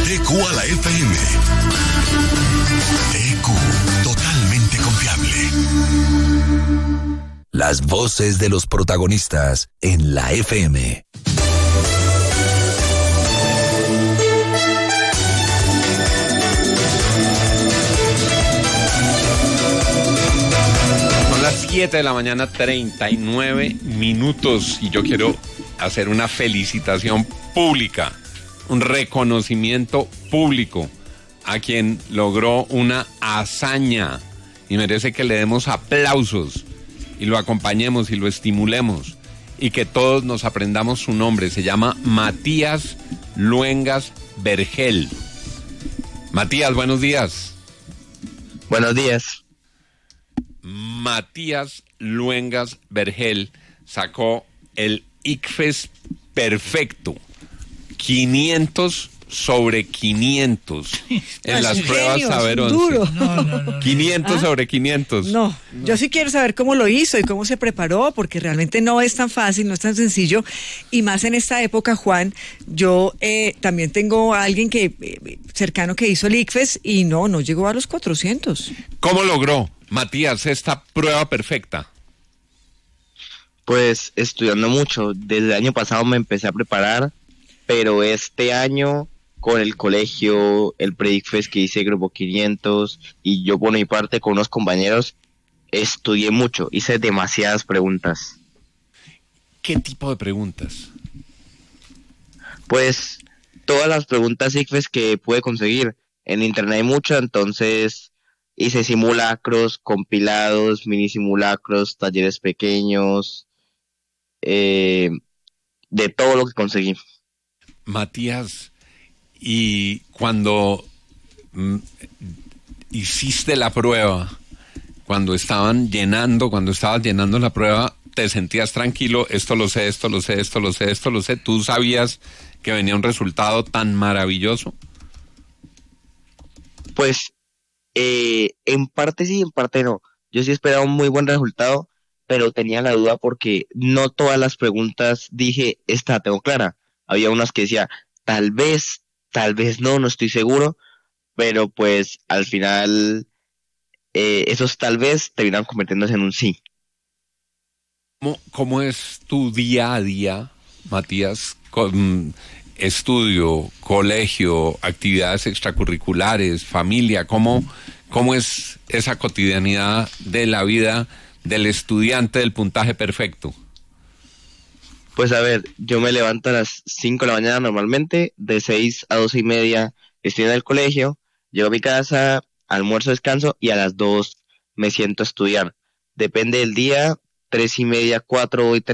EQ a la FM. EQ, totalmente confiable. Las voces de los protagonistas en la FM. Son las 7 de la mañana, 39 minutos, y yo quiero hacer una felicitación pública, un reconocimiento público a quien logró una hazaña y merece que le demos aplausos y lo acompañemos y lo estimulemos y que todos nos aprendamos su nombre. Se llama Matías Luengas Vergel. Matías, buenos días. Buenos días. Matías Luengas Vergel sacó el ICFES perfecto, 500 sobre 500 en las pruebas Saber 11. No. 500 sobre 500. No, yo sí quiero saber cómo lo hizo y cómo se preparó, porque realmente no es tan fácil, no es tan sencillo, y más en esta época, Juan. Yo también tengo a alguien cercano que hizo el ICFES y no llegó a los 400. ¿Cómo logró, Matías, esta prueba perfecta? Pues estudiando mucho. Desde el año pasado me empecé a preparar, pero este año con el colegio, el pre-ICFES que hice Grupo 500 y yo por mi parte con unos compañeros estudié mucho, hice demasiadas preguntas. ¿Qué tipo de preguntas? Pues todas las preguntas ICFES que pude conseguir. En internet hay muchas, entonces hice simulacros, compilados, mini simulacros, talleres pequeños, de todo lo que conseguí. Matías, y cuando hiciste la prueba, cuando estabas llenando la prueba, ¿te sentías tranquilo? Esto lo sé. ¿Tú sabías que venía un resultado tan maravilloso? Pues en parte sí, en parte no. Yo sí esperaba un muy buen resultado, pero tenía la duda porque no todas las preguntas dije, esta la tengo clara. Había unas que decía, tal vez no estoy seguro, pero pues al final esos tal vez terminan convirtiéndose en un sí. ¿Cómo es tu día a día, Matías, con estudio, colegio, actividades extracurriculares, familia? ¿Cómo es esa cotidianidad de la vida del estudiante del puntaje perfecto? Pues a ver, yo me levanto a las 5 de la mañana normalmente, de 6 a 12 y media estoy en el colegio, llego a mi casa, almuerzo, descanso y a las 2 me siento a estudiar. Depende del día, 3 y media, 4 voy